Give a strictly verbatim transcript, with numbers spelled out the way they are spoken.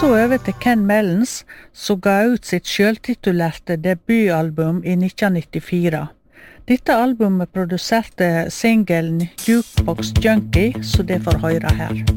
så over til Ken Mellens, som ga ut sitt selvtitulerte debutalbum i nitten nittifire. Dette albumet produserte singelen Jukebox Junkie, så det får høre her.